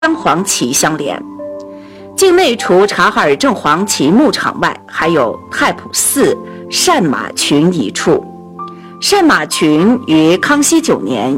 三黄旗相连。境内除察哈尔正黄旗牧场外，还有太仆寺善马群一处。善马群于康熙9年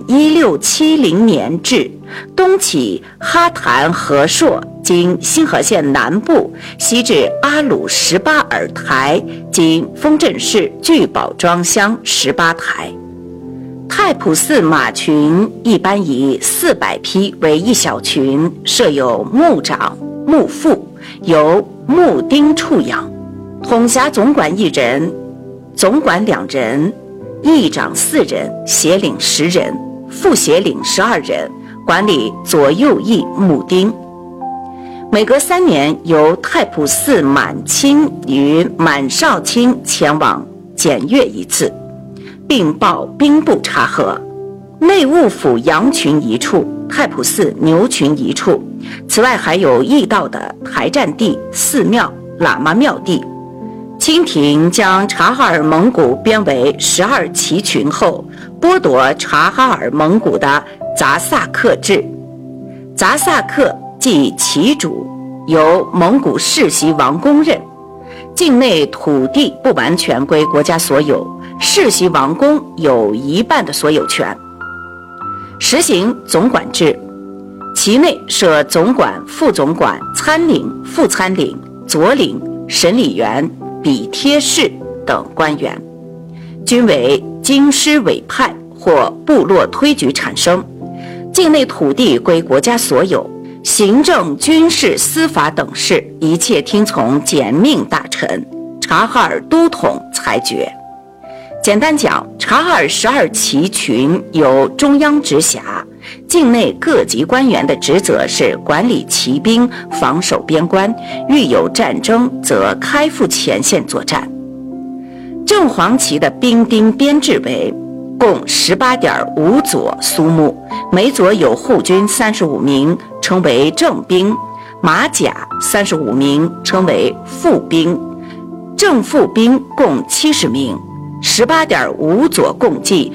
1670年至，东起哈坛和硕经新河县南部，西至阿鲁18尔台经丰镇市聚宝庄乡18台。太仆寺马群一般以400匹为一小群，设有牧长、牧副，由牧丁处养，统辖总管1人，总管2人，议长4人，协领10人，副协领12人，管理左右翼牧丁。每隔3年，由太仆寺满亲与满少卿前往检阅一次，并报兵部查核。内务府羊群一处，太仆寺牛群一处。此外还有驿道的台站地、寺庙、喇嘛庙地。清廷将察哈尔蒙古编为12旗群后，剥夺察哈尔蒙古的杂萨克制。杂萨克即旗主，由蒙古世袭王公任。境内土地不完全归国家所有，世袭王公有1半的所有权。实行总管制，其内设总管、副总管、参领、副参领、佐领、审理员、笔贴士等官员，均为京师委派或部落推举产生。境内土地归国家所有，行政、军事、司法等事一切听从简命大臣察哈尔都统裁决。简单讲，察哈尔12旗群由中央直辖，境内各级官员的职责是管理骑兵、防守边关，遇有战争则开赴前线作战。正黄旗的兵丁编制为共18.5佐苏木，每佐有护军35名，称为正兵；马甲35名，称为副兵；正副兵共70名。18.5佐共计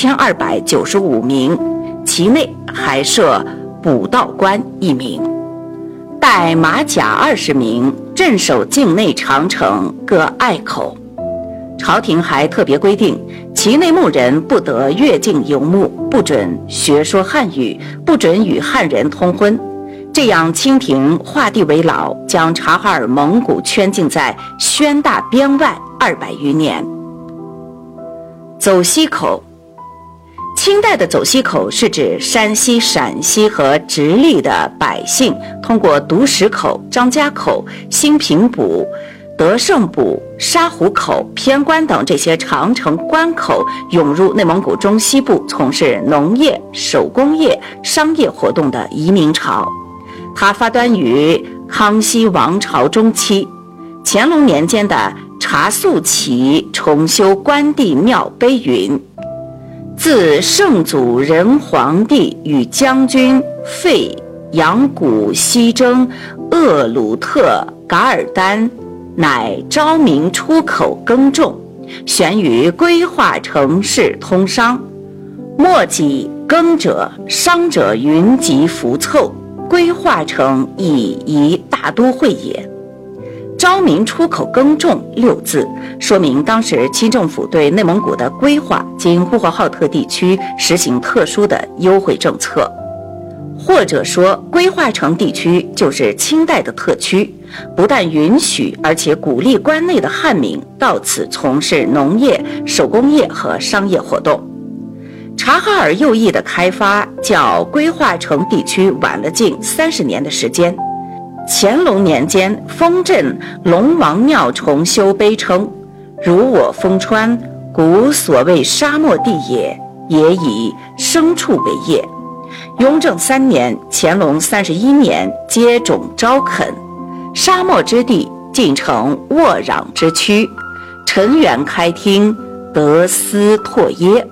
1295名，其内还设补道官1名，带马甲20名，镇守境内长城各隘口。朝廷还特别规定，其内牧人不得越境游牧，不准学说汉语，不准与汉人通婚。这样清廷画地为牢，将察哈尔蒙古圈禁在宣大边外200余年。走西口，清代的走西口是指山西、陕西和直隶的百姓通过独石口、张家口、兴平堡、德胜堡、沙湖口、偏关等这些长城关口涌入内蒙古中西部，从事农业、手工业、商业活动的移民潮。它发端于康熙王朝中期，乾隆年间的察肃旗重修关帝庙碑云：自圣祖仁皇帝与将军费扬古西征鄂鲁特噶尔丹，乃昭明出口耕种，悬于规划城市通商，莫己耕者商者云集浮凑，规划成一大都会也。昭明出口耕种6字，说明当时清政府对内蒙古的规划经呼和浩特地区实行特殊的优惠政策，或者说规划城地区就是清代的特区，不但允许而且鼓励关内的汉民到此从事农业、手工业和商业活动。察哈尔右翼的开发较规划城地区晚了近30年的时间。乾隆年间，丰镇龙王庙重修碑称：如我丰川，古所谓沙漠地也，也以牲畜为业。雍正3年，乾隆31年接种招垦，沙漠之地尽成沃壤之区，陈园开厅，得斯拓耶。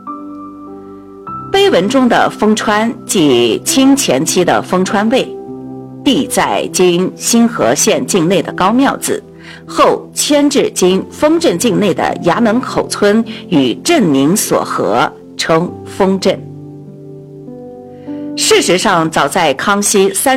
碑文中的丰川即清前期的丰川卫，地在今新河县境内的高庙子，后迁至今丰镇境内的衙门口村，与镇名所合，称丰镇。 事实上，早在康熙